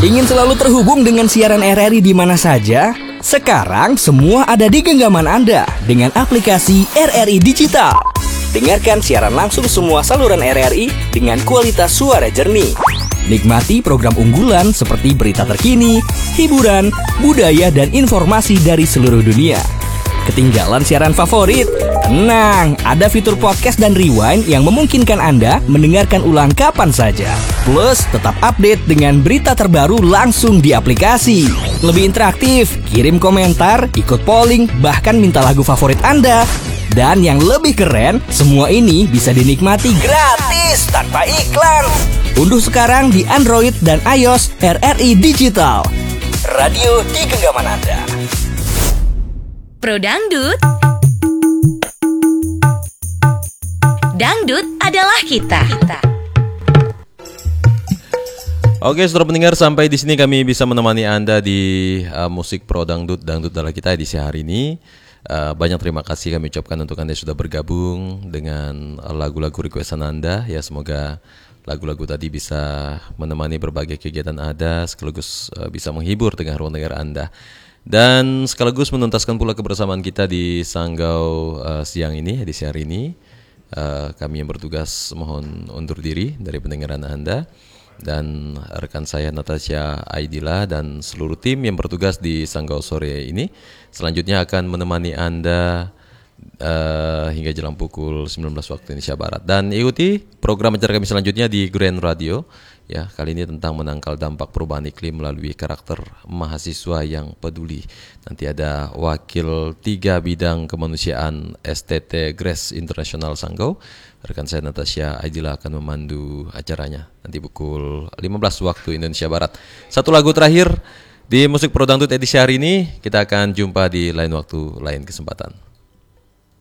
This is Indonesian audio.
Ingin selalu terhubung dengan siaran RRI di mana saja? Sekarang semua ada di genggaman Anda dengan aplikasi RRI Digital. Dengarkan siaran langsung semua saluran RRI dengan kualitas suara jernih. Nikmati program unggulan seperti berita terkini, hiburan, budaya, dan informasi dari seluruh dunia. Ketinggalan siaran favorit? Tenang, ada fitur podcast dan rewind yang memungkinkan Anda mendengarkan ulang kapan saja. Plus, tetap update dengan berita terbaru langsung di aplikasi. Lebih interaktif, kirim komentar, ikut polling, bahkan minta lagu favorit Anda. Dan yang lebih keren, semua ini bisa dinikmati gratis tanpa iklan. Unduh sekarang di Android dan iOS RRI Digital. Radio di genggaman Anda. Pro Dangdut. Dangdut adalah kita. Oke, saudara pendengar, sampai di sini kami bisa menemani Anda di musik Pro Dangdut. Dangdut adalah kita edisi hari ini. Banyak terima kasih kami ucapkan untuk Anda yang sudah bergabung dengan lagu-lagu requestan Anda. Ya, semoga lagu-lagu tadi bisa menemani berbagai kegiatan Anda, sekaligus bisa menghibur tengah ruang dengar Anda. Dan sekaligus menuntaskan pula kebersamaan kita di Sanggau siang ini, edisi hari ini. Kami yang bertugas mohon undur diri dari pendengaran Anda. Dan rekan saya Natasha Aidila dan seluruh tim yang bertugas di Sanggau sore ini selanjutnya akan menemani Anda hingga jelang pukul 19 waktu Indonesia Barat. Dan ikuti program acara kami selanjutnya di Grand Radio. Ya, kali ini tentang menangkal dampak perubahan iklim melalui karakter mahasiswa yang peduli. Nanti ada wakil 3 bidang kemanusiaan STT Grace International Sanggau. Rekan saya Natasha Aidila akan memandu acaranya nanti pukul 15 waktu Indonesia Barat. Satu lagu terakhir di musik Pro Dangdut edisi hari ini. Kita akan jumpa di lain waktu, lain kesempatan.